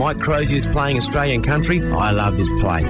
Mike Crozier's playing Australian country. I love this place.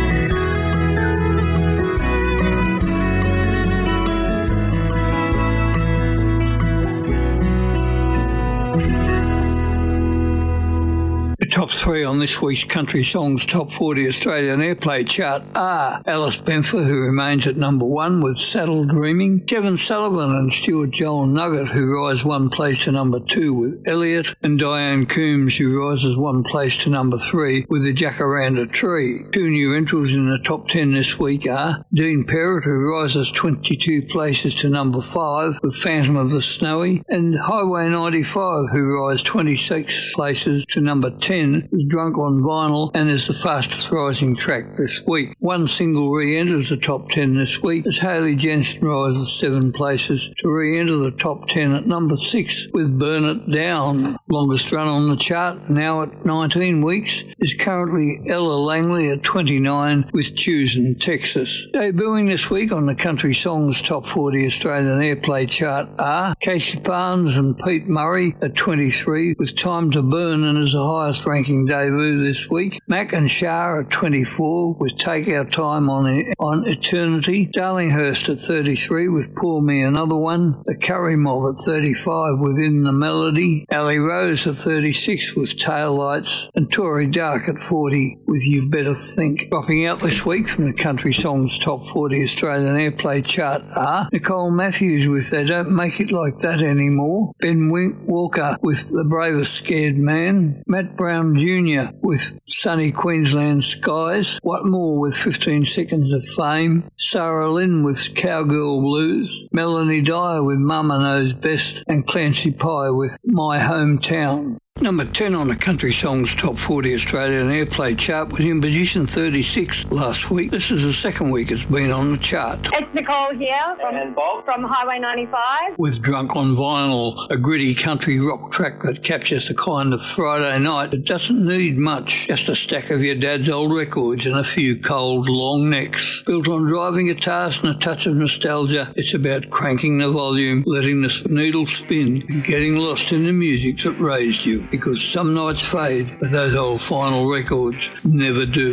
Top 3 on this week's Country Songs Top 40 Australian Airplay chart are Alice Benfer, who remains at number 1 with Saddle Dreaming, Kevin Sullivan and Stuart Joel Nugget, who rise 1 place to number 2 with Elliot, and Diane Coombs, who rises 1 place to number 3 with The Jacaranda Tree. 2 new entrants in the top 10 this week are Dean Perrott, who rises 22 places to number 5 with Phantom of the Snowy, and Highway 95, who rise 26 places to number 10 is Drunk on Vinyl and is the fastest rising track this week. 1 single re-enters the top 10 this week as Hayley Jensen rises 7 places to re-enter the top 10 at number 6 with Burn It Down. Longest run on the chart, now at 19 weeks, is currently Ella Langley at 29 with Choosing Texas. Debuting this week on the Country Songs Top 40 Australian Airplay chart are Casey Barnes and Pete Murray at 23 with Time to Burn and is the highest ranking debut this week. Mac and Shah at 24 with Take Our Time on Eternity. Darlinghurst at 33 with Pour Me Another One. The Curry Mob at 35 with In the Melody. Ali Rose at 36 with Tail Lights. And Tory Dark at 40 with You Better Think. Dropping out this week from the Country Songs Top 40 Australian Airplay chart are Nicole Matthews with They Don't Make It Like That Anymore. Ben Walker with The Bravest Scared Man. Matt Brown Jr. with Sunny Queensland Skies. What More with 15 Seconds of Fame. Sarah Lynn with Cowgirl Blues. Melanie Dyer with Mama Knows Best. And Clancy Pye with My Hometown. Number 10 on the Country Songs Top 40 Australian Airplay chart was in position 36 last week. This is the second week it's been on the chart. It's Nicole here and Bob from Highway 95. With Drunk on Vinyl, a gritty country rock track that captures the kind of Friday night that doesn't need much, just a stack of your dad's old records and a few cold long necks. Built on driving guitars and a touch of nostalgia, it's about cranking the volume, letting the needle spin and getting lost in the music that raised you. Because some nights fade, but those old vinyl records never do.